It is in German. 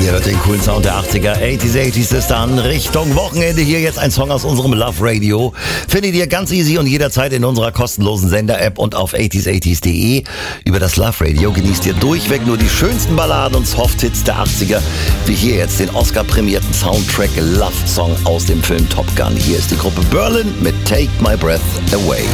Ihr hört den coolen Sound der 80er, 80s ist an Richtung Wochenende. Hier jetzt ein Song aus unserem Love Radio. Findet ihr ganz easy und jederzeit in unserer kostenlosen Sender-App und auf 80s80s.de. Über das Love Radio genießt ihr durchweg nur die schönsten Balladen und Softhits der 80er, wie hier jetzt den Oscar-prämierten Soundtrack Love Song aus dem Film Top Gun. Hier ist die Gruppe Berlin mit Take My Breath Away.